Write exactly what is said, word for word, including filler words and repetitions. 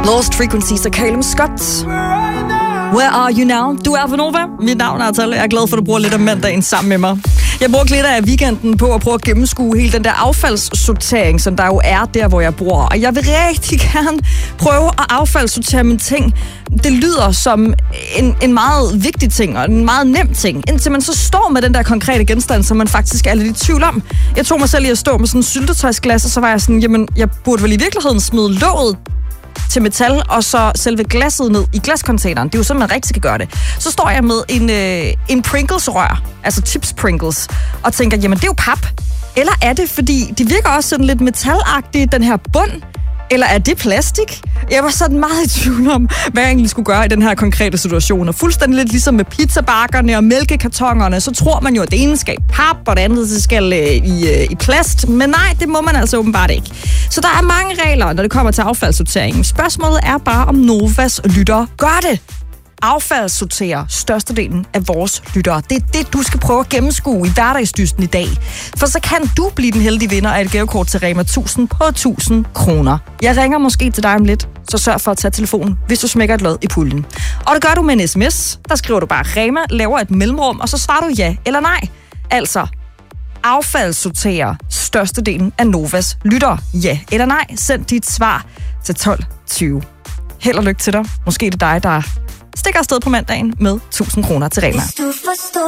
Lost Frequencies af Calum Scott. Where are you now? Du er på Nova. Mit navn er Atal. Jeg er glad for, at du bruger lidt af mandagen sammen med mig. Jeg brugte lidt af weekenden på at prøve at gennemskue hele den der affaldssortering, som der jo er der, hvor jeg bor. Og jeg vil rigtig gerne prøve at affaldssortere mine ting. Det lyder som en, en meget vigtig ting og en meget nem ting, indtil man så står med den der konkrete genstand, som man faktisk er lidt i tvivl om. Jeg tog mig selv i at stå med sådan en syltetøjsglas, og så var jeg sådan, jamen, jeg burde vel i virkeligheden smide låget til metal, og så selve glasset ned i glascontaineren. Det er jo sådan, man rigtig skal gøre det. Så står jeg med en, øh, en Pringles-rør, altså chips Pringles, og tænker, jamen det er jo pap. Eller er det, fordi det virker også sådan lidt metalagtigt, den her bund? Eller er det plastik? Jeg var sådan meget i tvivl om, hvad jeg egentlig skulle gøre i den her konkrete situation. Og fuldstændig lidt ligesom med pizzabakkerne og mælkekartonerne, så tror man jo, at det ene skal i pap, og det andet skal øh, i, øh, i plast. Men nej, det må man altså åbenbart ikke. Så der er mange regler, når det kommer til affaldssorteringen. Spørgsmålet er bare, om Novas lyttere gør det. Affaldssorterer størstedelen af vores lyttere. Det er det, du skal prøve at gennemskue i hverdagsdysten i dag. For så kan du blive den heldige vinder af et gavekort til Rema tusind på tusind kroner. Jeg ringer måske til dig om lidt, så sørg for at tage telefonen, hvis du smækker et lod i puljen. Og det gør du med en sms. Der skriver du bare Rema, laver et mellemrum, og så svarer du ja eller nej. Altså, affaldssorterer størstedelen af Novas lyttere. Ja eller nej. Send dit svar til tolv tyve. Held og lykke til dig. Måske er det dig, der stikker afsted på mandagen med tusind kroner til Rema.